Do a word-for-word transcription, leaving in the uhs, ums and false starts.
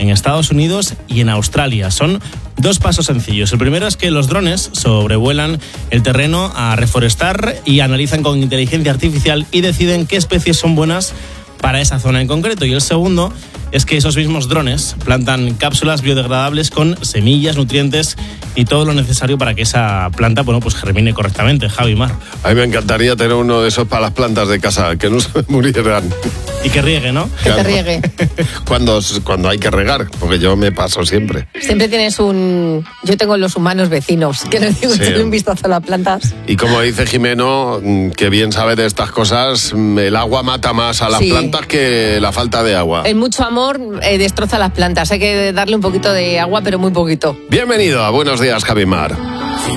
en Estados Unidos y en Australia. Son dos pasos sencillos. El primero es que los drones sobrevuelan el terreno a reforestar y analizan con inteligencia artificial y deciden qué especies son buenas para esa zona en concreto. Y el segundo es que esos mismos drones plantan cápsulas biodegradables con semillas, nutrientes y todo lo necesario para que esa planta, bueno, pues germine correctamente. Javi, Mar. A mí me encantaría tener uno de esos para las plantas de casa, que no se murieran. Y que riegue, ¿no? Que te riegue. Cuando, cuando hay que regar, porque yo me paso siempre. Siempre tienes un... Yo tengo los humanos vecinos, que les digo, Sí. echarle un vistazo a las plantas. Y como dice Jimeno, que bien sabe de estas cosas, el agua mata más a las Sí. plantas que la falta de agua. El mucho amor eh, destroza las plantas. Hay que darle un poquito de agua, pero muy poquito. Bienvenido a Buenos Días, Javi Mar.